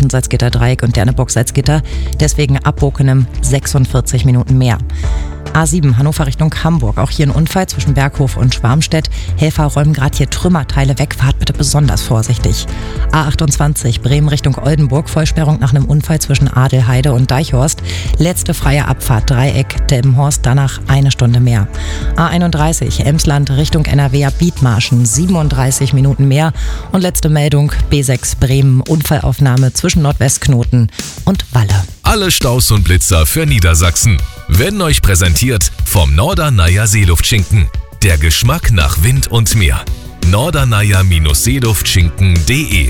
zwischen Salzgitter-Dreieck und Derneburg-Salzgitter. Deswegen ab Bokenem 46 Minuten mehr. A7 Hannover Richtung Hamburg. Auch hier ein Unfall zwischen Berghof und Schwarmstedt. Helfer räumen gerade hier Trümmerteile weg. Fahrt bitte besonders vorsichtig. A28 Bremen Richtung Oldenburg. Vollsperrung nach einem Unfall zwischen Adelheide und Deichhorst. Letzte freie Abfahrt Dreieck Delmenhorst. Danach 1 Stunde mehr. A31 Emsland Richtung NRW ab Bietmarschen. 37 Minuten mehr. Und letzte Meldung B6 Bremen. Unfallaufnahme zwischen Nordwestknoten und Walle. Alle Staus und Blitzer für Niedersachsen werden euch präsentiert vom Norderneier Seeluftschinken. Der Geschmack nach Wind und Meer. norderneier-seeluftschinken.de